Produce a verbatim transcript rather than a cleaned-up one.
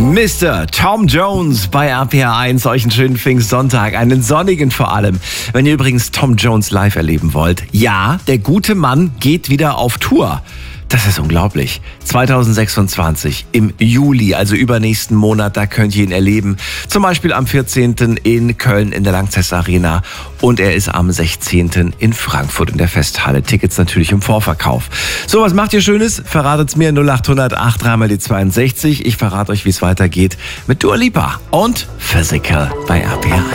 Mister Tom Jones bei R P R eins. Euch einen schönen Pfingstsonntag, einen sonnigen vor allem. Wenn ihr übrigens Tom Jones live erleben wollt, ja, der gute Mann geht wieder auf Tour. Das ist unglaublich. zwanzig sechsundzwanzig im Juli, also übernächsten Monat, da könnt ihr ihn erleben. Zum Beispiel am vierzehnten in Köln in der Lanxess Arena und er ist am sechzehnten in Frankfurt in der Festhalle. Tickets natürlich im Vorverkauf. So, was macht ihr Schönes? Verratet's mir null acht hundert acht drei mal die zweiundsechzig. Ich verrate euch, wie es weitergeht mit Dua Lipa und Physical bei R P R.